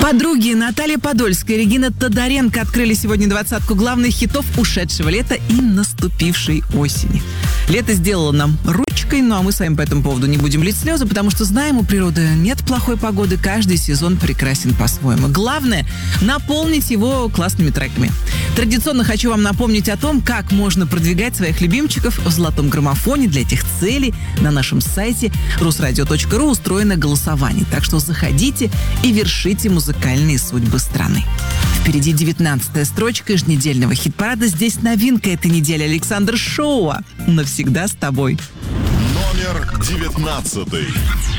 Подруги Наталья Подольская и Регина Тодоренко открыли сегодня двадцатку главных хитов ушедшего лета и наступившей осени. Лето сделало нам ручкой, ну а мы с вами по этому поводу не будем лить слезы, потому что знаем, у природы нет плохой погоды, каждый сезон прекрасен по-своему. Главное – наполнить его классными треками. Традиционно хочу вам напомнить о том, как можно продвигать своих любимчиков в золотом граммофоне. Для этих целей на нашем сайте rusradio.ru устроено голосование. Так что заходите и вершите музыкальные судьбы страны. Впереди 19-я строчка еженедельного хит-парада. Здесь новинка этой недели Александр Шоуа «Навсегда с тобой». Номер 19.